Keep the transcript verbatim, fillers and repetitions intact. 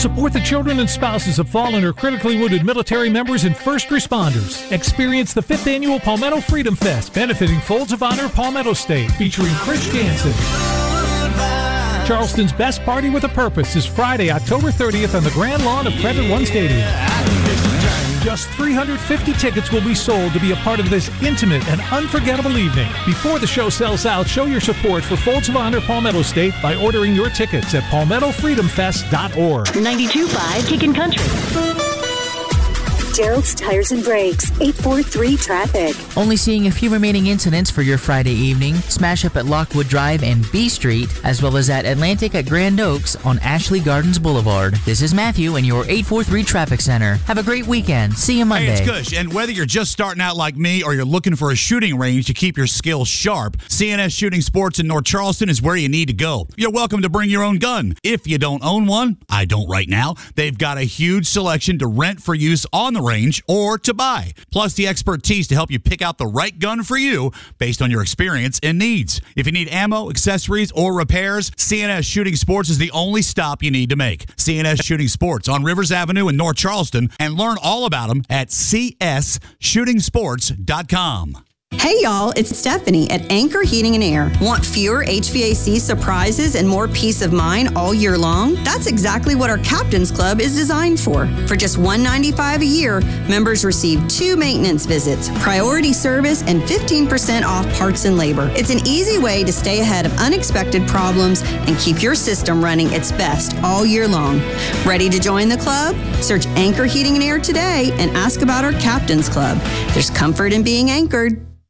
Support the children and spouses of fallen or critically wounded military members and first responders. Experience the fifth Annual Palmetto Freedom Fest, benefiting Folds of Honor Palmetto State, featuring Chris Jansen. Charleston's best party with a purpose is Friday, October thirtieth on the grand lawn of Credit One Stadium. Just three hundred fifty tickets will be sold to be a part of this intimate and unforgettable evening. Before the show sells out, show your support for Folds of Honor Palmetto State by ordering your tickets at palmetto freedom fest dot org. ninety-two point five Kickin' Country. Gerald's Tires and Brakes, eight four three traffic. Only seeing a few remaining incidents for your Friday evening. Smash up at Lockwood Drive and B Street, as well as at Atlantic at Grand Oaks on Ashley Gardens Boulevard. This is Matthew in your eight four three Traffic Center. Have a great weekend. See you Monday. Hey, it's Kush, and whether you're just starting out like me or you're looking for a shooting range to keep your skills sharp, C N S Shooting Sports in North Charleston is where you need to go. You're welcome to bring your own gun. If you don't own one, I don't right now, they've got a huge selection to rent for use on the range or to buy, plus the expertise to help you pick out the right gun for you based on your experience and needs. If you need ammo, accessories, or repairs, C N S Shooting Sports is the only stop you need to make. C N S Shooting Sports on Rivers Avenue in North Charleston, and learn all about them at c s shooting sports dot com. Hey y'all, it's Stephanie at Anchor Heating and Air. Want fewer H V A C surprises and more peace of mind all year long? That's exactly what our Captain's Club is designed for. For just one hundred ninety-five dollars a year, members receive two maintenance visits, priority service, and fifteen percent off parts and labor. It's an easy way to stay ahead of unexpected problems and keep your system running its best all year long. Ready to join the club? Search Anchor Heating and Air today and ask about our Captain's Club. There's comfort in being anchored.